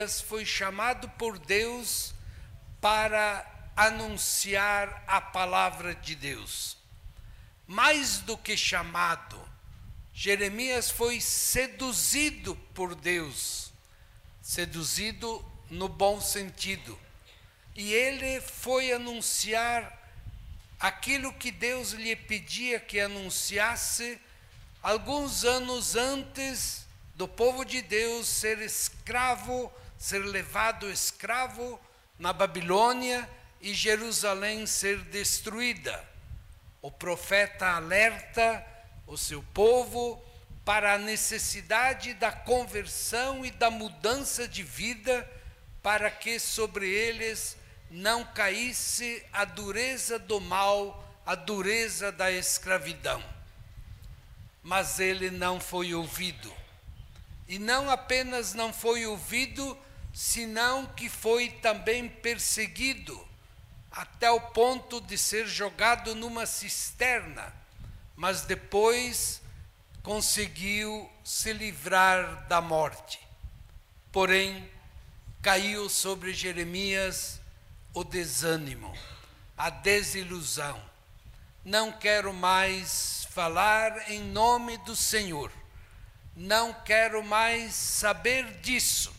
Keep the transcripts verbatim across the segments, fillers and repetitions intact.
foi chamado por Deus para anunciar a palavra de Deus. Mais do que chamado, Jeremias foi seduzido por Deus, seduzido no bom sentido. E ele foi anunciar aquilo que Deus lhe pedia que anunciasse alguns anos antes do povo de Deus ser escravo, ser levado escravo na Babilônia e Jerusalém ser destruída. O profeta alerta o seu povo para a necessidade da conversão e da mudança de vida, para que sobre eles não caísse a dureza do mal, a dureza da escravidão. Mas ele não foi ouvido. E não apenas não foi ouvido, senão que foi também perseguido, até o ponto de ser jogado numa cisterna, mas depois conseguiu se livrar da morte. Porém, caiu sobre Jeremias o desânimo, a desilusão. Não quero mais falar em nome do Senhor. Não quero mais saber disso.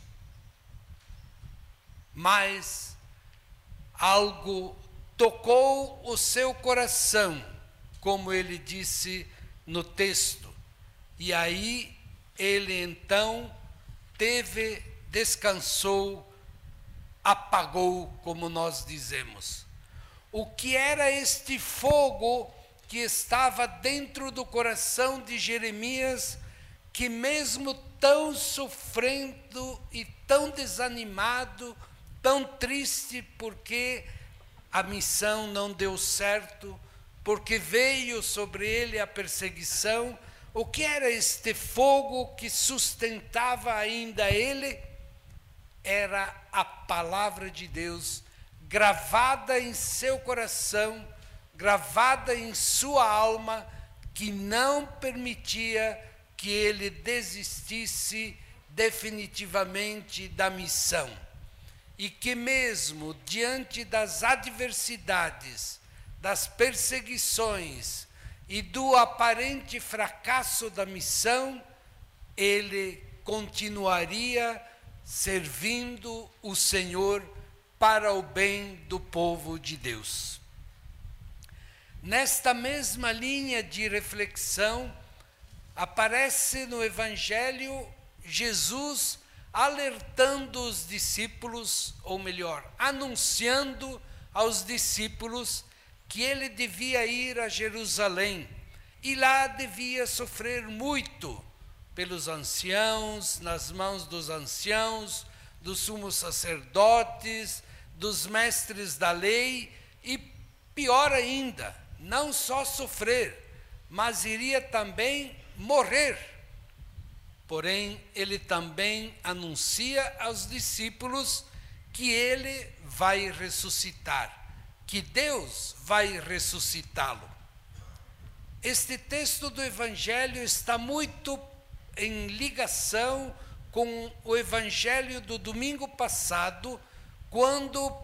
Mas algo tocou o seu coração, como ele disse no texto. E aí ele então teve, descansou, apagou, como nós dizemos. O que era este fogo que estava dentro do coração de Jeremias, que mesmo tão sofrendo e tão desanimado, tão triste porque a missão não deu certo, porque veio sobre ele a perseguição, o que era este fogo que sustentava ainda ele? Era a palavra de Deus gravada em seu coração, gravada em sua alma, que não permitia que ele desistisse definitivamente da missão. E que mesmo diante das adversidades, das perseguições e do aparente fracasso da missão, ele continuaria servindo o Senhor para o bem do povo de Deus. Nesta mesma linha de reflexão, aparece no Evangelho Jesus alertando os discípulos, ou melhor, anunciando aos discípulos que ele devia ir a Jerusalém e lá devia sofrer muito pelos anciãos, nas mãos dos anciãos, dos sumos sacerdotes, dos mestres da lei e, pior ainda, não só sofrer, mas iria também morrer. Porém, ele também anuncia aos discípulos que ele vai ressuscitar, que Deus vai ressuscitá-lo. Este texto do Evangelho está muito em ligação com o Evangelho do domingo passado, quando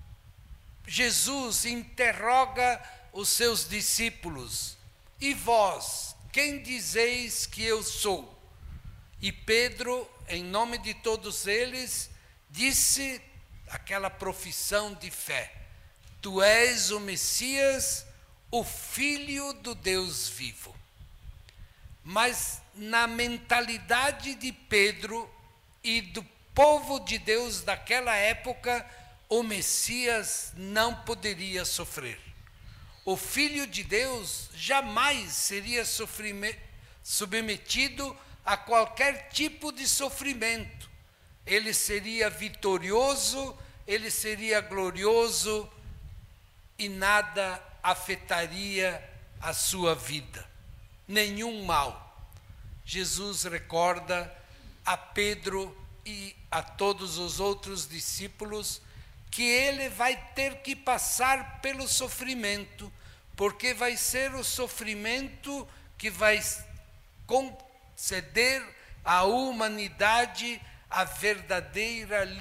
Jesus interroga os seus discípulos: e vós, quem dizeis que eu sou? E Pedro, em nome de todos eles, disse aquela profissão de fé: tu és o Messias, o Filho do Deus vivo. Mas na mentalidade de Pedro e do povo de Deus daquela época, o Messias não poderia sofrer. O Filho de Deus jamais seria submetido a qualquer tipo de sofrimento. Ele seria vitorioso, ele seria glorioso e nada afetaria a sua vida, nenhum mal. Jesus recorda a Pedro e a todos os outros discípulos que ele vai ter que passar pelo sofrimento, porque vai ser o sofrimento que vai conceder à humanidade a verdadeira